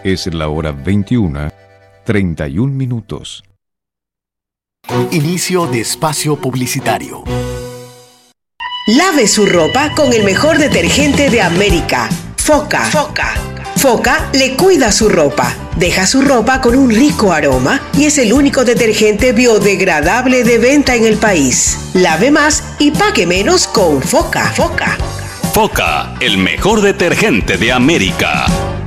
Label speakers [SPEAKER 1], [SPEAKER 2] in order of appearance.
[SPEAKER 1] Es la hora 21:31.
[SPEAKER 2] Inicio de espacio publicitario.
[SPEAKER 3] Lave su ropa con el mejor detergente de América, Foca. Foca le cuida su ropa, deja su ropa con un rico aroma y es el único detergente biodegradable de venta en el país. Lave más y pague menos con Foca.
[SPEAKER 4] Foca, el mejor detergente de América.